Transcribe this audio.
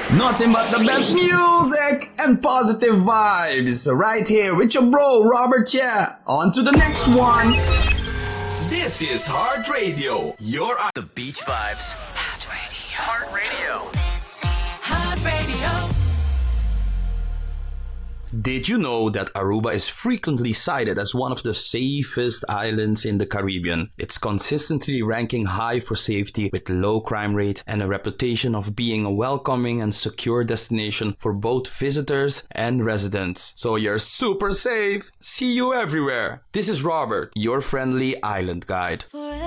Nothing but the best music and positive vibes right here with your bro Robert Chia. On to the next one. This is Heart Radio. The beach vibes. Heart Radio. Heart Radio. Heart Radio. Did you know that Aruba is frequently cited as one of the safest islands in the Caribbean? It's consistently ranking high for safety with low crime rate and a reputation of being a welcoming and secure destination for both visitors and residents. So you're super safe. See you everywhere. This is Robert, your friendly island guide.